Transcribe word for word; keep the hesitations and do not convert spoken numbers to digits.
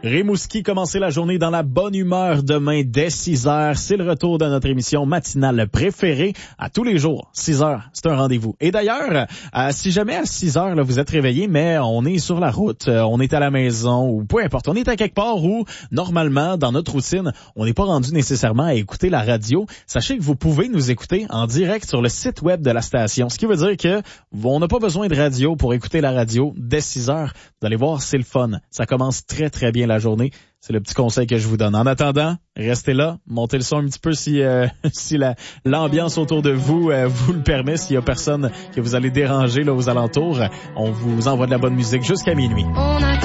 Rimouski, commencez la journée dans la bonne humeur demain dès six heures. C'est le retour de notre émission matinale préférée à tous les jours. six heures, c'est un rendez-vous. Et d'ailleurs, euh, si jamais à six heures, là, vous êtes réveillé, mais on est sur la route, euh, on est à la maison ou peu importe, on est à quelque part où, normalement, dans notre routine, on n'est pas rendu nécessairement à écouter la radio. Sachez que vous pouvez nous écouter en direct sur le site web de la station. Ce qui veut dire que on n'a pas besoin de radio pour écouter la radio dès six heures. Vous allez voir, c'est le fun. Ça commence très, très bien la journée. C'est le petit conseil que je vous donne. En attendant, restez là, montez le son un petit peu si euh, si la l'ambiance autour de vous euh, vous le permet, s'il y a personne que vous allez déranger là aux alentours. On vous envoie de la bonne musique jusqu'à minuit. On a